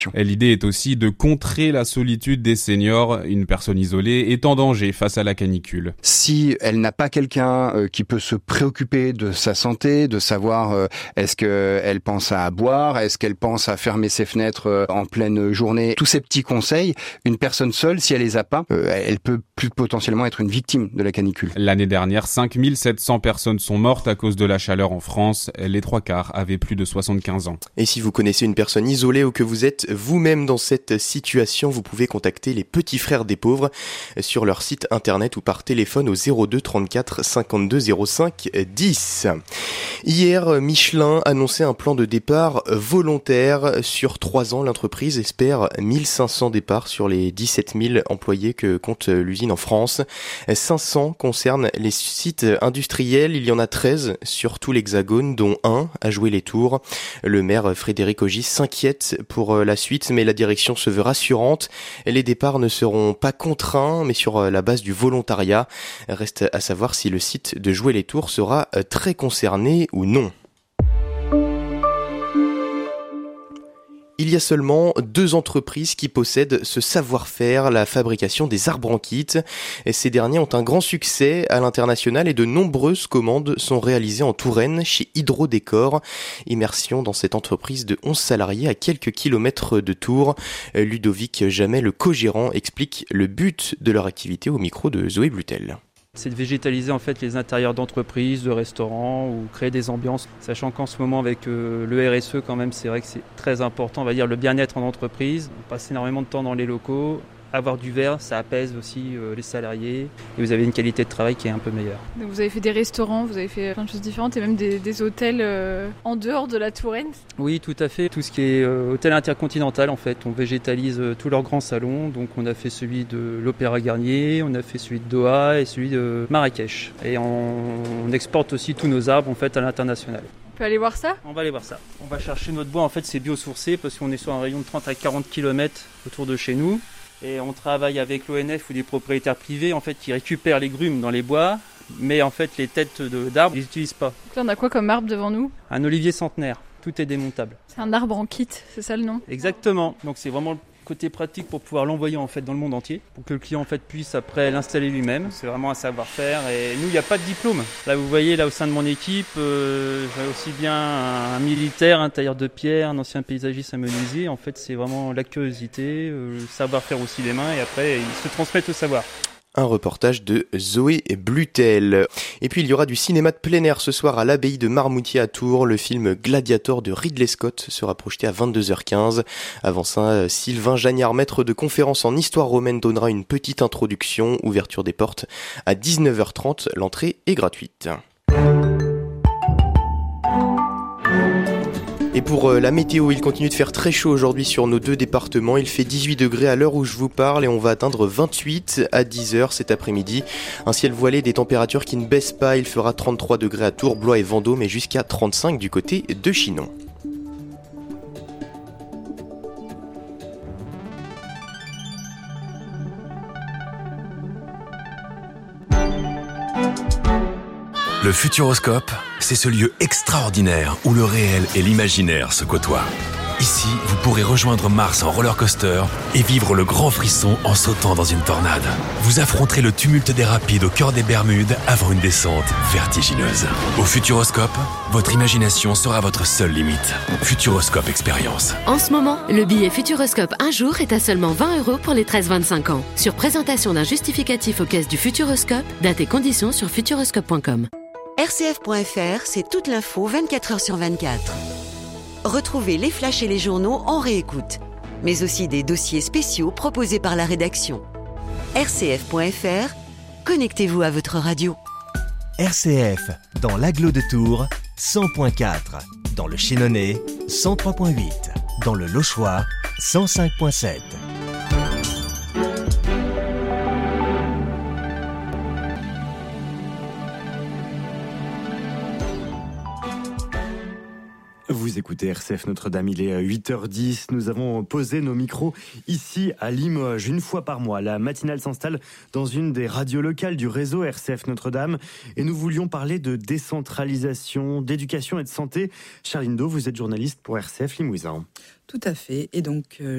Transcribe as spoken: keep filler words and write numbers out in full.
Et l'idée est aussi de contrer la solitude des seniors. Une personne isolée est en danger face à la canicule. Si elle n'a pas quelqu'un euh, qui peut se préoccuper de sa santé, de savoir euh, est-ce qu'elle pense à boire, est-ce qu'elle pense à fermer ses fenêtres euh, en pleine journée, tous ces petits conseils, une personne seule, si elle les a pas, euh, elle peut plus potentiellement être une victime de la canicule. L'année dernière, cinq mille sept cents personnes sont mortes à cause de la chaleur en France. Les trois quarts avaient plus de soixante-quinze ans. Et si vous connaissez une personne isolée ou que vous êtes vous-même dans cette situation, vous pouvez contacter les Petits Frères des Pauvres sur leur site internet ou par téléphone au zéro deux trente-quatre cinquante-deux zéro cinq dix. Hier, Michelin annonçait un plan de départ volontaire. Sur trois ans, l'entreprise espère mille cinq cents départs sur les dix-sept mille employés que compte l'usine en France. cinq cents concernent les sites industriels. Il y en a treize sur tout l'Hexagone, dont un à Joué-les-Tours. Le maire Frédéric Ogis s'inquiète pour la suite, mais la direction se veut rassurante. Les départs ne seront pas contraints, mais sur la base du volontariat. Reste à savoir si le site de Joué-les-Tours sera très concerné ou non. Il y a seulement deux entreprises qui possèdent ce savoir-faire, la fabrication des arbres en kit. Et ces derniers ont un grand succès à l'international et de nombreuses commandes sont réalisées en Touraine chez Hydrodécor. Immersion dans cette entreprise de onze salariés à quelques kilomètres de Tours. Ludovic Jamet, le co-gérant, explique le but de leur activité au micro de Zoé Blutel. C'est de végétaliser en fait les intérieurs d'entreprises, de restaurants ou créer des ambiances. Sachant qu'en ce moment avec euh, le R S E quand même, c'est vrai que c'est très important, on va dire le bien-être en entreprise. On passe énormément de temps dans les locaux. Avoir du vert, ça apaise aussi euh, les salariés et vous avez une qualité de travail qui est un peu meilleure. Donc vous avez fait des restaurants, vous avez fait plein de choses différentes et même des, des hôtels euh, en dehors de la Touraine. Oui, tout à fait. Tout ce qui est euh, hôtel intercontinental, en fait, on végétalise euh, tous leurs grands salons. Donc on a fait celui de l'Opéra Garnier, on a fait celui de Doha et celui de Marrakech. Et on, on exporte aussi tous nos arbres en fait à l'international. On peut aller voir ça ? On va aller voir ça. On va chercher notre bois, en fait c'est biosourcé parce qu'on est sur un rayon de trente à quarante kilomètres autour de chez nous. Et on travaille avec l'O N F ou des propriétaires privés en fait, qui récupèrent les grumes dans les bois, mais en fait les têtes de, d'arbres, ils les utilisent pas. Donc là on a quoi comme arbre devant nous ? Un olivier centenaire, tout est démontable. C'est un arbre en kit, c'est ça le nom ? Exactement, donc c'est vraiment le côté pratique pour pouvoir l'envoyer en fait dans le monde entier, pour que le client en fait puisse après l'installer lui-même. C'est vraiment un savoir-faire et nous il n'y a pas de diplôme. Là vous voyez là au sein de mon équipe, euh, j'ai aussi bien un, un militaire, un tailleur de pierre, un ancien paysagiste, un menuisier. En fait c'est vraiment la curiosité, euh, le savoir-faire aussi les mains et après ils se transmettent le savoir. Un reportage de Zoé Blutel. Et puis il y aura du cinéma de plein air ce soir à l'abbaye de Marmoutier à Tours. Le film Gladiator de Ridley Scott sera projeté à vingt-deux heures quinze. Avant ça, Sylvain Jagnard, maître de conférence en histoire romaine, donnera une petite introduction. Ouverture des portes à dix-neuf heures trente. L'entrée est gratuite. Et pour la météo, il continue de faire très chaud aujourd'hui sur nos deux départements. Il fait dix-huit degrés à l'heure où je vous parle et on va atteindre vingt-huit à dix heures cet après-midi. Un ciel voilé, des températures qui ne baissent pas. Il fera trente-trois degrés à Tours, Blois et Vendôme et jusqu'à trente-cinq du côté de Chinon. Le Futuroscope, c'est ce lieu extraordinaire où le réel et l'imaginaire se côtoient. Ici, vous pourrez rejoindre Mars en roller coaster et vivre le grand frisson en sautant dans une tornade. Vous affronterez le tumulte des rapides au cœur des Bermudes avant une descente vertigineuse. Au Futuroscope, votre imagination sera votre seule limite. Futuroscope Expérience. En ce moment, le billet Futuroscope un jour est à seulement vingt euros pour les treize vingt-cinq ans. Sur présentation d'un justificatif aux caisses du Futuroscope, date et conditions sur futuroscope point com. R C F point F R, c'est toute l'info vingt-quatre heures sur vingt-quatre. Retrouvez les flashs et les journaux en réécoute, mais aussi des dossiers spéciaux proposés par la rédaction. R C F point F R, connectez-vous à votre radio. R C F, dans l'Agglo de Tours, cent point quatre. Dans le Chénonnais, cent trois point huit. Dans le Lochois, cent cinq point sept. Vous écoutez R C F Notre-Dame, il est huit heures dix. Nous avons posé nos micros ici à Limoges. Une fois par mois, la matinale s'installe dans une des radios locales du réseau R C F Notre-Dame. Et nous voulions parler de décentralisation, d'éducation et de santé. Charline Do, vous êtes journaliste pour R C F Limousin. Tout à fait. Et donc, euh,